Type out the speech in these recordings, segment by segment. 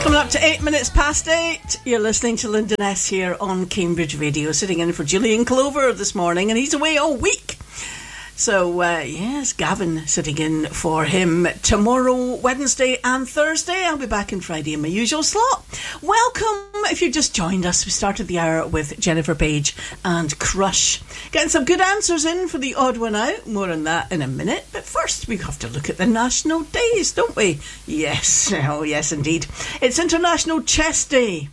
Coming up to 8 minutes past 8. You're listening to Lyndon S here on Cambridge Radio, sitting in for Julian Clover this morning, and he's away all week. So, yes, Gavin sitting in for him tomorrow, Wednesday and Thursday. I'll be back on Friday in my usual slot. Welcome if you've just joined us. We started the hour with Jennifer Page and Crush. Getting some good answers in for the odd one out. More on that in a minute. But first, we have to look at the national days, don't we? Yes, oh yes indeed. It's International Chess Day.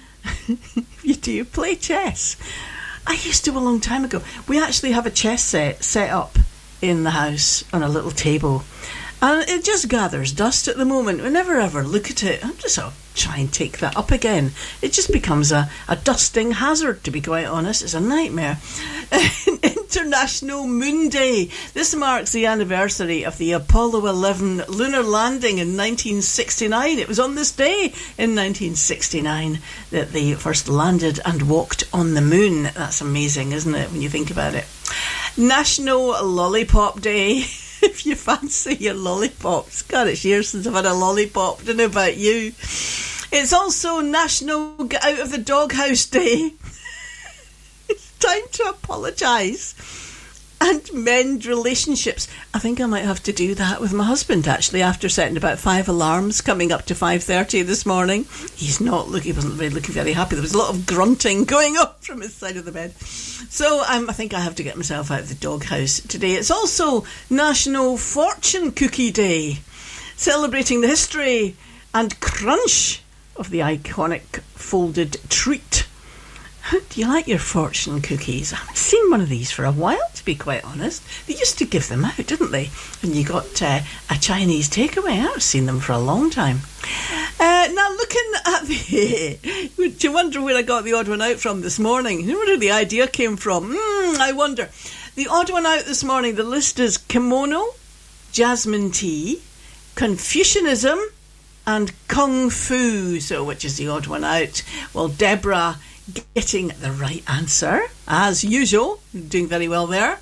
Do you play chess? I used to a long time ago. We actually have a chess set up in the house on a little table. And it just gathers dust at the moment. We never ever look at it. I'm just try and take that up again. It just becomes a dusting hazard, to be quite honest. It's a nightmare. International Moon Day. This marks the anniversary of the Apollo 11 lunar landing in 1969. It was on this day in 1969 that they first landed and walked on the moon. That's amazing, isn't it, when you think about it? National Lollipop Day. If you fancy your lollipops. God, it's years since I've had a lollipop. Don't know about you. It's also National Get Out of the Doghouse Day. It's time to apologise and mend relationships. I think I might have to do that with my husband, actually, after setting about 5 alarms coming up to 5:30 this morning. He wasn't really looking very happy. There was a lot of grunting going on from his side of the bed. So I think I have to get myself out of the doghouse today. It's also National Fortune Cookie Day, celebrating the history and crunch of the iconic folded treat. Do you like your fortune cookies? I haven't seen one of these for a while, to be quite honest. They used to give them out, didn't they? When you got a Chinese takeaway. I haven't seen them for a long time. Now, looking at the... Do you wonder where I got the odd one out from this morning? You know where the idea came from? I wonder. The odd one out this morning, the list is kimono, jasmine tea, Confucianism, and Kung Fu. So, which is the odd one out? Well, Deborah getting the right answer, as usual. Doing very well there.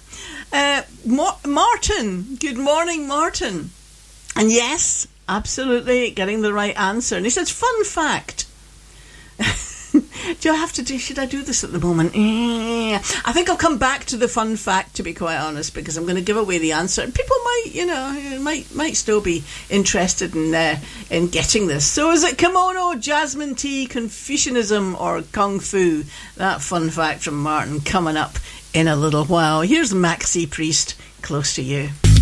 Martin. Good morning, Martin. And yes, absolutely getting the right answer. And he says, fun fact. Should I do this at the moment? I think I'll come back to the fun fact, to be quite honest, because I'm going to give away the answer. And people might still be interested in getting this. So is it kimono, jasmine tea, Confucianism, or Kung Fu? That fun fact from Martin coming up in a little while. Here's Maxi Priest, Close to You.